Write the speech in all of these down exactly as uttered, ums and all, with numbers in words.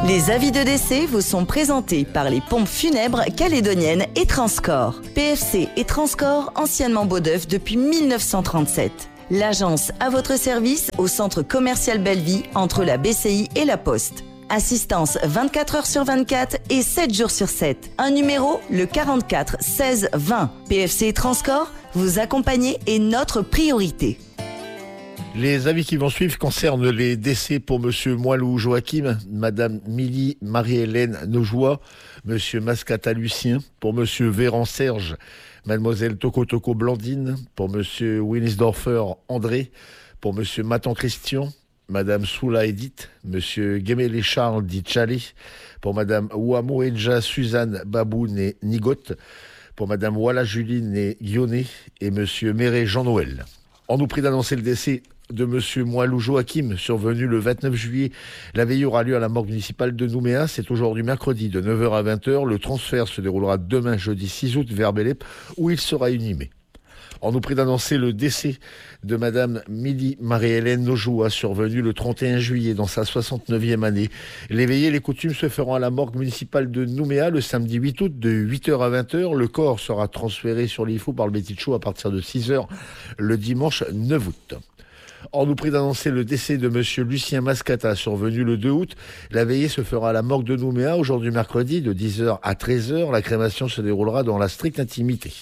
Les avis de décès vous sont présentés par les pompes funèbres calédoniennes et Transcorps. P F C et Transcorps, anciennement Beaudeuf depuis mille neuf cent trente-sept. L'agence à votre service au centre commercial Belleville entre la B C I et la Poste. Assistance vingt-quatre heures sur vingt-quatre et sept jours sur sept. Un numéro, le quarante-quatre seize vingt. P F C et Transcorps, vous accompagner est notre priorité. Les avis qui vont suivre concernent les décès pour Monsieur Moilou Joachim, Madame Milly Marie-Hélène Nojoie, Monsieur Mascata Lucien, pour Monsieur Véran Serge, Mademoiselle Toko Toko Blandine, pour Monsieur Willisdorfer André, pour Monsieur Matan Christian, Madame Soula Edith, Monsieur Guémélé Charles dit Chalet, pour Madame Ouamou Edja Suzanne Baboun et Nigotte, pour Madame Walla Juline et Guionnet et Monsieur Méré Jean-Noël. On nous prie d'annoncer le décès de Monsieur Moilou Joachim, survenu le vingt-neuf juillet. La veillée aura lieu à la morgue municipale de Nouméa. C'est aujourd'hui mercredi de neuf heures à vingt heures. Le transfert se déroulera demain jeudi six août vers Bélep, où il sera inhumé. On nous prie d'annoncer le décès de Madame Milly Marie-Hélène Nojoua, survenue le trente et un juillet dans sa soixante-neuvième année. Les veillées et les coutumes se feront à la morgue municipale de Nouméa le samedi huit août de huit heures à vingt heures. Le corps sera transféré sur l'I F O par le Bétichou à partir de six heures le dimanche neuf août. On nous prie d'annoncer le décès de Monsieur Lucien Mascata, survenu le deux août. La veillée se fera à la morgue de Nouméa aujourd'hui mercredi de dix heures à treize heures. La crémation se déroulera dans la stricte intimité.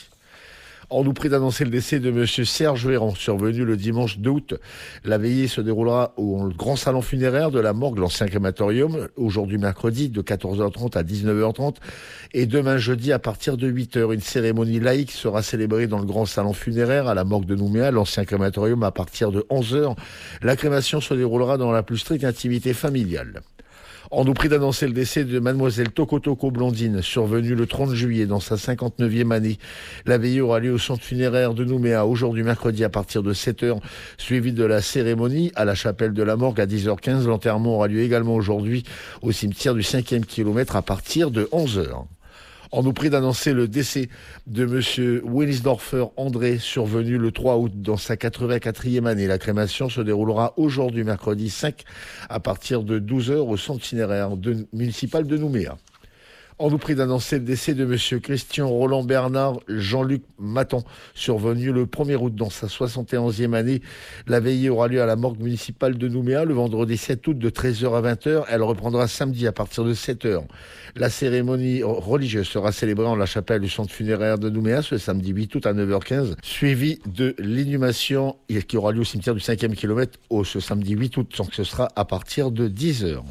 On nous prie d'annoncer le décès de Monsieur Serge Véran, survenu le dimanche deux août. La veillée se déroulera au grand salon funéraire de la morgue, l'ancien crématorium, aujourd'hui mercredi de quatorze heures trente à dix-neuf heures trente et demain jeudi à partir de huit heures. Une cérémonie laïque sera célébrée dans le grand salon funéraire à la morgue de Nouméa, l'ancien crématorium, à partir de onze heures. La crémation se déroulera dans la plus stricte intimité familiale. On nous prie d'annoncer le décès de Mademoiselle Toko Toko Blandine, survenue le trente juillet dans sa cinquante-neuvième année. La veillée aura lieu au centre funéraire de Nouméa aujourd'hui mercredi à partir de sept heures, suivi de la cérémonie à la chapelle de la morgue à dix heures quinze. L'enterrement aura lieu également aujourd'hui au cimetière du cinquième kilomètre à partir de onze heures. On nous prie d'annoncer le décès de Monsieur Willisdorfer André, survenu le trois août dans sa quatre-vingt-quatrième année. La crémation se déroulera aujourd'hui, mercredi cinq, à partir de douze heures au centre funéraire de, municipal de Nouméa. On nous prie d'annoncer le décès de Monsieur Christian Roland Bernard Jean-Luc Matan, survenu le premier août dans sa soixante et onzième année. La veillée aura lieu à la morgue municipale de Nouméa le vendredi sept août de treize heures à vingt heures. Elle reprendra samedi à partir de sept heures. La cérémonie religieuse sera célébrée en la chapelle du centre funéraire de Nouméa ce samedi huit août à neuf heures quinze, suivi de l'inhumation qui aura lieu au cimetière du cinquième kilomètre au, ce samedi huit août, donc ce sera à partir de dix heures.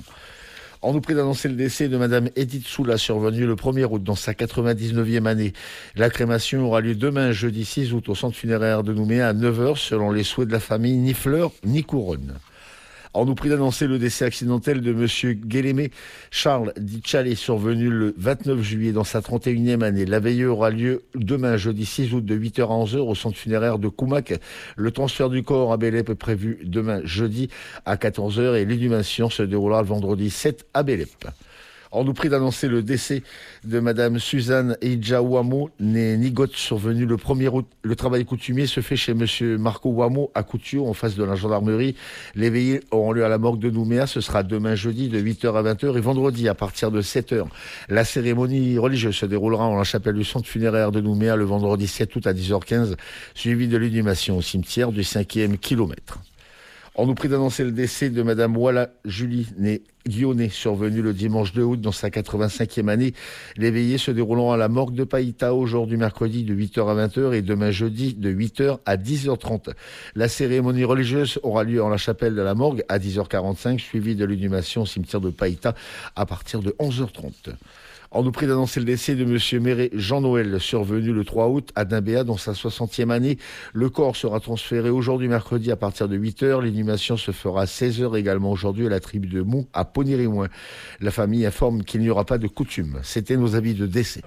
On nous prie d'annoncer le décès de Madame Edith Soula, survenue le premier août dans sa quatre-vingt-dix-neuvième année. La crémation aura lieu demain, jeudi six août, au centre funéraire de Nouméa à neuf heures, selon les souhaits de la famille, ni fleurs, ni couronne. On nous prie d'annoncer le décès accidentel de Monsieur Guélémé Charles dit Chalet, survenu le vingt-neuf juillet dans sa trente et unième année. La veillée aura lieu demain, jeudi six août, de huit heures à onze heures, au centre funéraire de Koumac. Le transfert du corps à Bélep est prévu demain, jeudi, à quatorze heures, et l'inhumation se déroulera le vendredi sept à Bélep. On nous prie d'annoncer le décès de Madame Suzanne Eidja Ouamo, née Nigotte, survenue le premier août. Le travail coutumier se fait chez Monsieur Marco Ouamo à Couture, en face de la gendarmerie. Les veillées auront lieu à la morgue de Nouméa. Ce sera demain jeudi de huit heures à vingt heures et vendredi à partir de sept heures. La cérémonie religieuse se déroulera en la chapelle du centre funéraire de Nouméa le vendredi sept août à dix heures quinze, suivi de l'inhumation au cimetière du cinquième kilomètre. On nous prie d'annoncer le décès de Madame Walla Julie, née Guionnet, survenue le dimanche deux août dans sa quatre-vingt-cinquième année. Les veillées se dérouleront à la morgue de Païta aujourd'hui mercredi de huit heures à vingt heures et demain jeudi de huit heures à dix heures trente. La cérémonie religieuse aura lieu en la chapelle de la morgue à dix heures quarante-cinq, suivie de l'inhumation au cimetière de Païta à partir de onze heures trente. On nous prie d'annoncer le décès de Monsieur Méré Jean-Noël, survenu le trois août à Dimbéa dans sa soixantième année. Le corps sera transféré aujourd'hui mercredi à partir de huit heures. L'inhumation se fera à seize heures également aujourd'hui à la tribu de Mou à Ponirimoin. La famille informe qu'il n'y aura pas de coutume. C'était nos avis de décès.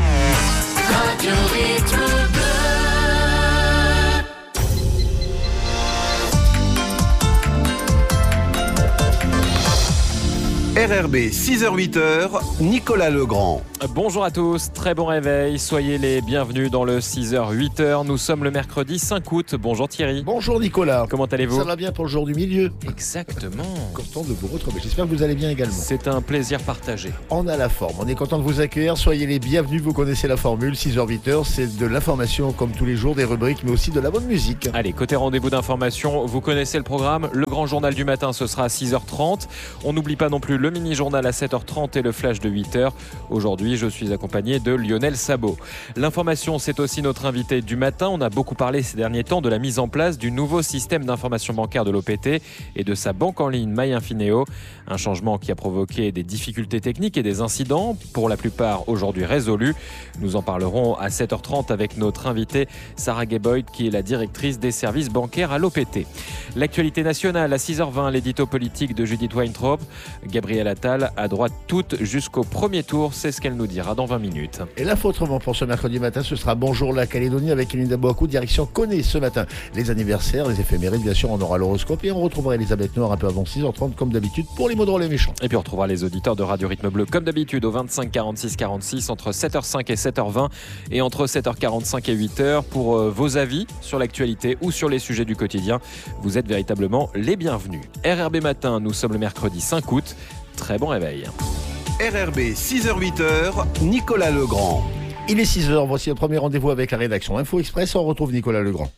Radio Rythme Bleu. R R B six heures huit heures, Nicolas Legrand. Bonjour à tous, très bon réveil, soyez les bienvenus dans le six heures huit heures. Nous sommes le mercredi cinq août. Bonjour Thierry. Bonjour Nicolas. Comment allez-vous? Ça va bien pour le jour du milieu. Exactement. Content de vous retrouver, j'espère que vous allez bien également. C'est un plaisir partagé. On a la forme, on est content de vous accueillir, soyez les bienvenus, vous connaissez la formule, six heures huit heures, c'est de l'information comme tous les jours, des rubriques mais aussi de la bonne musique. Allez, côté rendez-vous d'information, vous connaissez le programme, le grand journal du matin ce sera à six heures trente. On n'oublie pas non plus le mini-journal à sept heures trente et le flash de huit heures. Aujourd'hui, je suis accompagné de Lionel Sabot. L'information, c'est aussi notre invité du matin. On a beaucoup parlé ces derniers temps de la mise en place du nouveau système d'information bancaire de l'O P T et de sa banque en ligne MyInfinéo. Un changement qui a provoqué des difficultés techniques et des incidents, pour la plupart aujourd'hui résolus. Nous en parlerons à sept heures trente avec notre invitée Sarah Geboyd, qui est la directrice des services bancaires à l'O P T. L'actualité nationale à six heures vingt, l'édito politique de Judith Weintraub. Gabriel Attal à droite toute jusqu'au premier tour, c'est ce qu'elle nous dira dans vingt minutes. Et l'info autrement pour ce mercredi matin, ce sera Bonjour la Calédonie avec Elinda Boakou, direction Koné ce matin. Les anniversaires, les éphémérides, bien sûr, on aura l'horoscope et on retrouvera Elisabeth Noir un peu avant six heures trente comme d'habitude pour les mots drôles et méchants. Et puis on retrouvera les auditeurs de Radio Rythme Bleu comme d'habitude au vingt-cinq quarante-six quarante-six entre sept heures cinq et sept heures vingt et entre sept heures quarante-cinq et huit heures pour euh, vos avis sur l'actualité ou sur les sujets du quotidien. Vous êtes véritablement les bienvenus. R R B Matin, nous sommes le mercredi cinq août. Très bon réveil. R R B six heures huit heures, Nicolas Legrand. Il est six heures, voici le premier rendez-vous avec la rédaction Info Express, on retrouve Nicolas Legrand.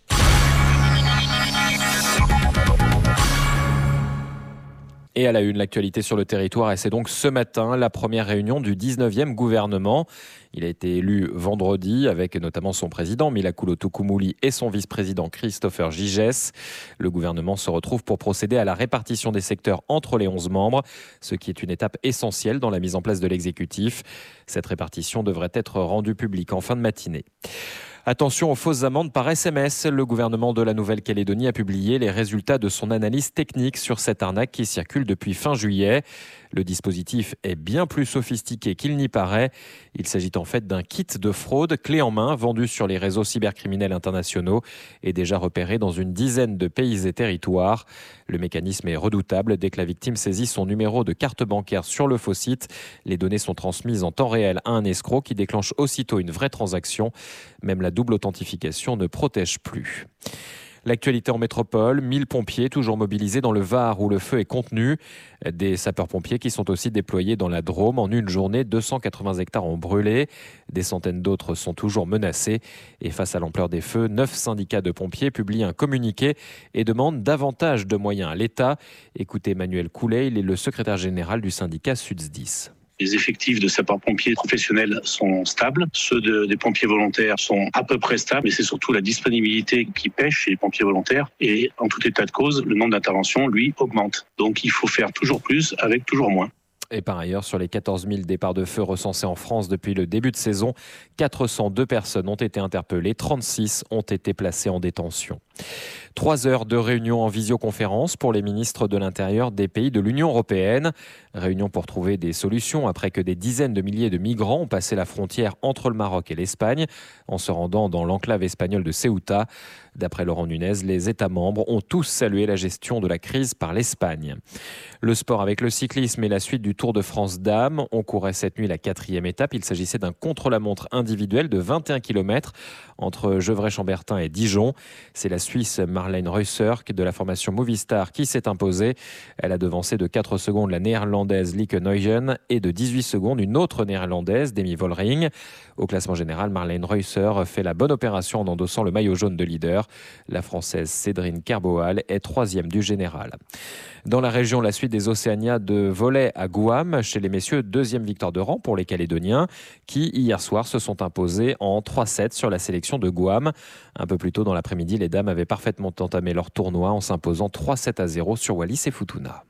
Et à la une, l'actualité sur le territoire, et c'est donc ce matin la première réunion du dix-neuvième gouvernement. Il a été élu vendredi avec notamment son président Mila Coulo-Toukoumouli et son vice-président Christopher Gigès. Le gouvernement se retrouve pour procéder à la répartition des secteurs entre les onze membres, ce qui est une étape essentielle dans la mise en place de l'exécutif. Cette répartition devrait être rendue publique en fin de matinée. Attention aux fausses amendes par S M S. Le gouvernement de la Nouvelle-Calédonie a publié les résultats de son analyse technique sur cette arnaque qui circule depuis fin juillet. Le dispositif est bien plus sophistiqué qu'il n'y paraît. Il s'agit en fait d'un kit de fraude clé en main vendu sur les réseaux cybercriminels internationaux et déjà repéré dans une dizaine de pays et territoires. Le mécanisme est redoutable. Dès que la victime saisit son numéro de carte bancaire sur le faux site, les données sont transmises en temps réel à un escroc qui déclenche aussitôt une vraie transaction. Même la double authentification ne protège plus. L'actualité en métropole, mille pompiers toujours mobilisés dans le Var où le feu est contenu. Des sapeurs-pompiers qui sont aussi déployés dans la Drôme. En une journée, deux cent quatre-vingts hectares ont brûlé. Des centaines d'autres sont toujours menacés. Et face à l'ampleur des feux, neuf syndicats de pompiers publient un communiqué et demandent davantage de moyens à l'État. Écoutez Emmanuel Coulet, il est le secrétaire général du syndicat SUDSDIS. Les effectifs de sapeurs-pompiers professionnels sont stables. Ceux de, des pompiers volontaires sont à peu près stables. Mais c'est surtout la disponibilité qui pêche chez les pompiers volontaires. Et en tout état de cause, le nombre d'interventions, lui, augmente. Donc il faut faire toujours plus avec toujours moins. Et par ailleurs, sur les quatorze mille départs de feu recensés en France depuis le début de saison, quatre cent deux personnes ont été interpellées, trente-six ont été placées en détention. Trois heures de réunion en visioconférence pour les ministres de l'Intérieur des pays de l'Union européenne. Réunion pour trouver des solutions après que des dizaines de milliers de migrants ont passé la frontière entre le Maroc et l'Espagne en se rendant dans l'enclave espagnole de Ceuta. D'après Laurent Nunez, les États membres ont tous salué la gestion de la crise par l'Espagne. Le sport avec le cyclisme et la suite du Tour de France dames. On courait cette nuit la quatrième étape. Il s'agissait d'un contre-la-montre individuel de vingt et un kilomètres entre Gevrey-Chambertin et Dijon. C'est la Suisse Marlene Reusser de la formation Movistar qui s'est imposée. Elle a devancé de quatre secondes la néerlandaise Lieke Neugen et de dix-huit secondes une autre néerlandaise, Demi Vollering. Au classement général, Marlene Reusser fait la bonne opération en endossant le maillot jaune de leader. La française Cédrine Kerboal est troisième du général. Dans la région, la suite des Océania de volley à Guam. Chez les messieurs, deuxième victoire de rang pour les Calédoniens qui, hier soir, se sont imposés en trois sept sur la sélection de Guam. Un peu plus tôt dans l'après-midi, les dames avaient parfaitement entamé leur tournoi en s'imposant trois sept à zéro sur Wallis et Futuna.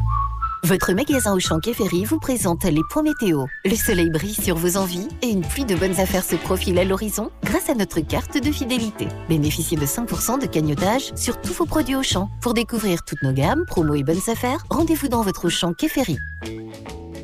Votre magasin Auchan Quai Ferry vous présente les points météo. Le soleil brille sur vos envies et une pluie de bonnes affaires se profile à l'horizon grâce à notre carte de fidélité. Bénéficiez de cinq pour cent de cagnotage sur tous vos produits Auchan. Pour découvrir toutes nos gammes, promos et bonnes affaires, rendez-vous dans votre Auchan Quai Ferry.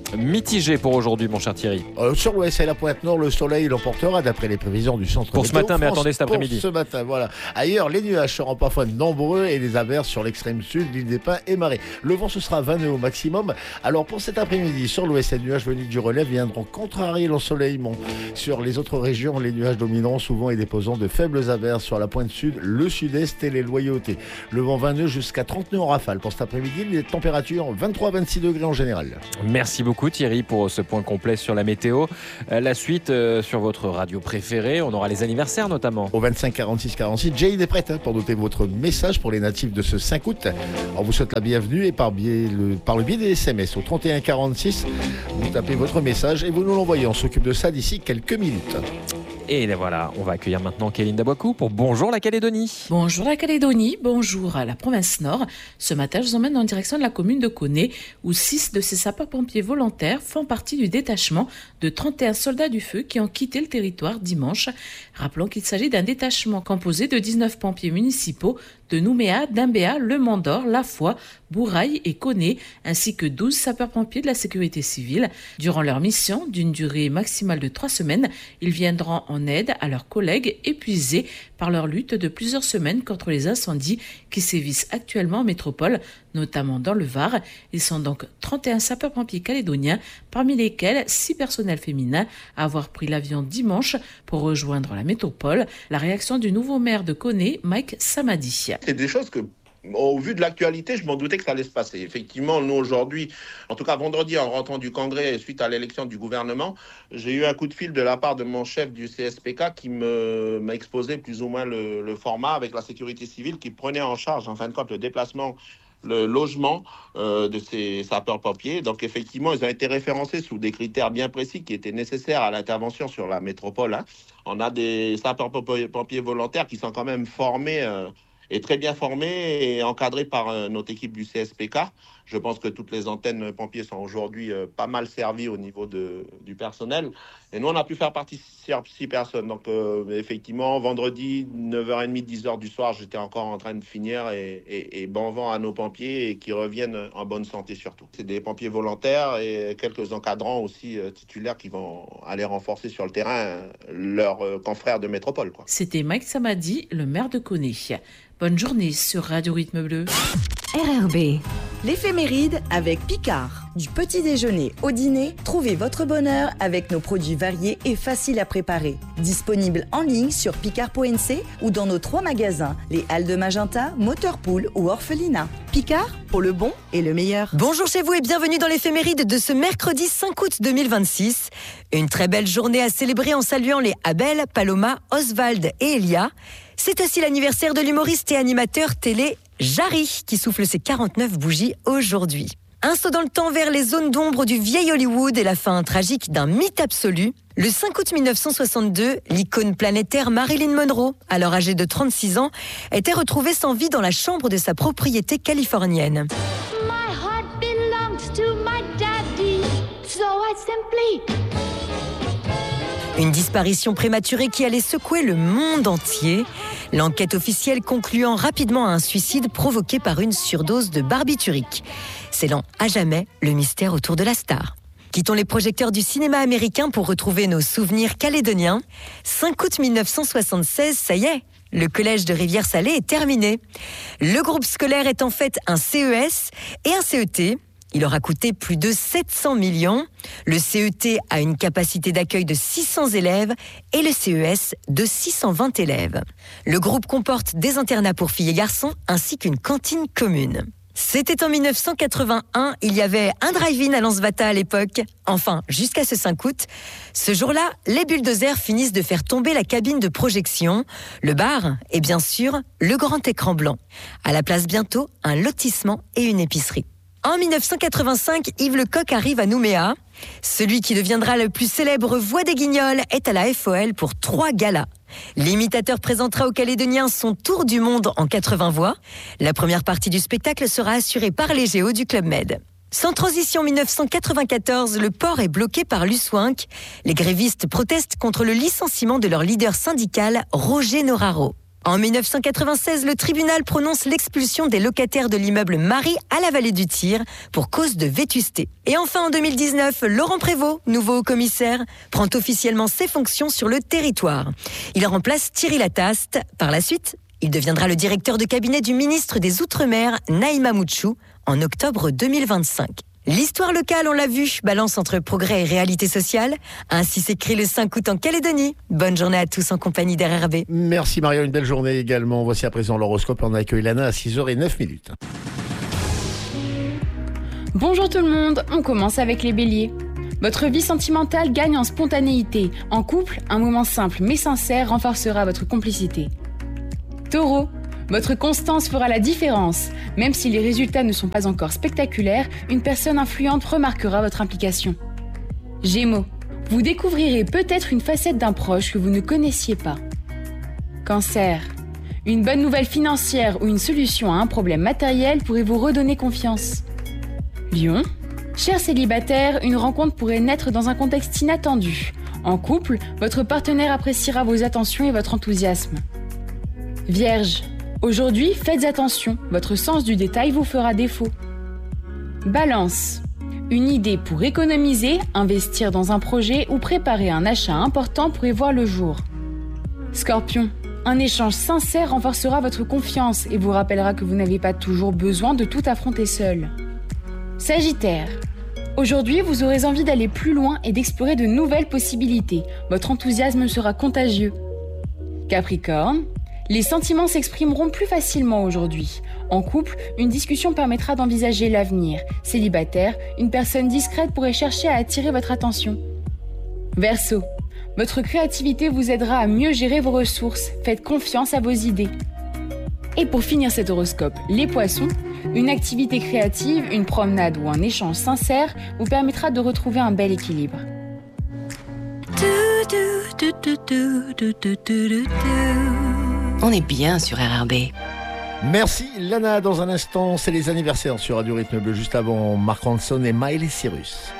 Mitigé pour aujourd'hui, mon cher Thierry. Euh, sur l'ouest et la pointe nord, le soleil l'emportera d'après les prévisions du centre Pour ce météo matin, mais France. attendez cet après-midi. Pour ce matin, voilà. Ailleurs, les nuages seront parfois nombreux et les averses sur l'extrême sud, l'île des Pins et Marais. Le vent, ce sera vingt nœuds au maximum. Alors pour cet après-midi, sur l'ouest, les nuages venus du relève viendront contrarier l'ensoleillement. Sur les autres régions, les nuages domineront souvent et déposant de faibles averses sur la pointe sud, le sud-est et les loyautés. Le vent vingt nœuds jusqu'à trente nœuds en rafale. Pour cet après-midi, les températures vingt-trois à vingt-six degrés en général. Merci beaucoup Thierry pour ce point complet sur la météo. La suite euh, sur votre radio préférée, on aura les anniversaires notamment. Au vingt-cinq quarante-six quarante-six, Jade est prête hein, pour noter votre message pour les natifs de ce cinq août. On vous souhaite la bienvenue et par, biais, le, par le biais des S M S au trente et un quarante-six, vous tapez votre message et vous nous l'envoyez. On s'occupe de ça d'ici quelques minutes. Et voilà, on va accueillir maintenant Kéline Dabouakou pour Bonjour la Calédonie. Bonjour la Calédonie, bonjour à la province Nord. Ce matin, je vous emmène en direction de la commune de Koné, où six de ces sapeurs-pompiers volontaires font partie du détachement de trente et un soldats du feu qui ont quitté le territoire dimanche. Rappelons qu'il s'agit d'un détachement composé de dix-neuf pompiers municipaux de Nouméa, d'Imbéa, Le Mont-d'Or, La Foix, Bourail et Koné, ainsi que douze sapeurs-pompiers de la sécurité civile. Durant leur mission, d'une durée maximale de trois semaines, ils viendront en aide à leurs collègues épuisés par leur lutte de plusieurs semaines contre les incendies qui sévissent actuellement en métropole, notamment dans le Var. Ils sont donc trente et un sapeurs-pompiers calédoniens, parmi lesquels six personnels féminins à avoir pris l'avion dimanche pour rejoindre la métropole. La réaction du nouveau maire de Koné, Mike Samadi. C'est des choses que, au vu de l'actualité, je m'en doutais que ça allait se passer. Effectivement, nous aujourd'hui, en tout cas vendredi, en rentrant du congrès suite à l'élection du gouvernement, j'ai eu un coup de fil de la part de mon chef du C S P K qui me, m'a exposé plus ou moins le, le format avec la sécurité civile qui prenait en charge, en fin de compte, le déplacement, le logement euh, de ces sapeurs-pompiers. Donc effectivement, ils ont été référencés sous des critères bien précis qui étaient nécessaires à l'intervention sur la métropole. Hein. On a des sapeurs-pompiers volontaires qui sont quand même formés euh, et très bien formés et encadrés par euh, notre équipe du C S P K. Je pense que toutes les antennes pompiers sont aujourd'hui euh, pas mal servies au niveau de, du personnel. Et nous, on a pu faire partie de six personnes. Donc, euh, effectivement, vendredi, neuf heures trente, dix heures du soir, j'étais encore en train de finir et, et, et bon vent à nos pompiers et qui reviennent en bonne santé surtout. C'est des pompiers volontaires et quelques encadrants aussi euh, titulaires qui vont aller renforcer sur le terrain euh, leurs euh, confrères de métropole, quoi. C'était Mike Samadi, le maire de Koné. Bonne journée sur Radio Rythme Bleu. R R B. L'éphéméride avec Picard. Du petit déjeuner au dîner, trouvez votre bonheur avec nos produits variés et faciles à préparer. Disponibles en ligne sur picard point n c ou dans nos trois magasins, les Halles de Magenta, Motorpool ou Orphelinat. Picard, pour le bon et le meilleur. Bonjour chez vous et bienvenue dans l'éphéméride de ce mercredi cinq août deux mille vingt-six. Une très belle journée à célébrer en saluant les Abel, Paloma, Oswald et Elia. C'est aussi l'anniversaire de l'humoriste et animateur télé Jarry qui souffle ses quarante-neuf bougies aujourd'hui. Un saut dans le temps vers les zones d'ombre du vieil Hollywood et la fin tragique d'un mythe absolu. Le cinq août mille neuf cent soixante-deux, l'icône planétaire Marilyn Monroe, alors âgée de trente-six ans, était retrouvée sans vie dans la chambre de sa propriété californienne. My heart belongs to my daddy, so I simply... Une disparition prématurée qui allait secouer le monde entier. L'enquête officielle concluant rapidement à un suicide provoqué par une surdose de barbiturique. Scellant à jamais le mystère autour de la star. Quittons les projecteurs du cinéma américain pour retrouver nos souvenirs calédoniens. cinq août mille neuf cent soixante-seize, ça y est, le collège de Rivière-Salée est terminé. Le groupe scolaire est en fait un C E S et un C E T. Il aura coûté plus de sept cents millions. Le C E T a une capacité d'accueil de six cents élèves et le C E S de six cent vingt élèves. Le groupe comporte des internats pour filles et garçons ainsi qu'une cantine commune. C'était en mille neuf cent quatre-vingt-un, il y avait un drive-in à Lansvata à l'époque. Enfin, jusqu'à ce cinq août. Ce jour-là, les bulldozers finissent de faire tomber la cabine de projection, le bar et bien sûr, le grand écran blanc. À la place bientôt, un lotissement et une épicerie. En mille neuf cent quatre-vingt-cinq, Yves Lecoq arrive à Nouméa. Celui qui deviendra le plus célèbre voix des Guignols est à la F O L pour trois galas. L'imitateur présentera aux Calédoniens son tour du monde en quatre-vingts voix. La première partie du spectacle sera assurée par les Géos du Club Med. Sans transition, mille neuf cent quatre-vingt-quatorze, le port est bloqué par l'U-Swink. Les grévistes protestent contre le licenciement de leur leader syndical, Roger Noraro. En mille neuf cent quatre-vingt-seize, le tribunal prononce l'expulsion des locataires de l'immeuble Marie à la vallée du Tir pour cause de vétusté. Et enfin, en deux mille dix-neuf, Laurent Prévost, nouveau commissaire, prend officiellement ses fonctions sur le territoire. Il remplace Thierry Lataste. Par la suite, il deviendra le directeur de cabinet du ministre des Outre-mer, Naïma Mouchou, en octobre deux mille vingt-cinq. L'histoire locale, on l'a vu, balance entre progrès et réalité sociale. Ainsi s'écrit le cinq août en Calédonie. Bonne journée à tous en compagnie d'R R B. Merci Maria, une belle journée également. Voici à présent l'horoscope. On accueille Lana à six heures zéro neuf. Bonjour tout le monde, on commence avec les béliers. Votre vie sentimentale gagne en spontanéité. En couple, un moment simple mais sincère renforcera votre complicité. Taureau, votre constance fera la différence. Même si les résultats ne sont pas encore spectaculaires, une personne influente remarquera votre implication. Gémeaux, vous découvrirez peut-être une facette d'un proche que vous ne connaissiez pas. Cancer, une bonne nouvelle financière ou une solution à un problème matériel pourrait vous redonner confiance. Lion, cher célibataire, une rencontre pourrait naître dans un contexte inattendu. En couple, votre partenaire appréciera vos attentions et votre enthousiasme. Vierge, aujourd'hui, faites attention, votre sens du détail vous fera défaut. Balance, une idée pour économiser, investir dans un projet ou préparer un achat important pourrait voir le jour. Scorpion, un échange sincère renforcera votre confiance et vous rappellera que vous n'avez pas toujours besoin de tout affronter seul. Sagittaire, aujourd'hui, vous aurez envie d'aller plus loin et d'explorer de nouvelles possibilités. Votre enthousiasme sera contagieux. Capricorne, les sentiments s'exprimeront plus facilement aujourd'hui. En couple, une discussion permettra d'envisager l'avenir. Célibataire, une personne discrète pourrait chercher à attirer votre attention. Verseau, votre créativité vous aidera à mieux gérer vos ressources. Faites confiance à vos idées. Et pour finir cet horoscope, les poissons, une activité créative, une promenade ou un échange sincère vous permettra de retrouver un bel équilibre. On est bien sur R R B. Merci Lana. Dans un instant, c'est les anniversaires sur Radio Rythme Bleu. Juste avant, Mark Ronson et Miley Cyrus.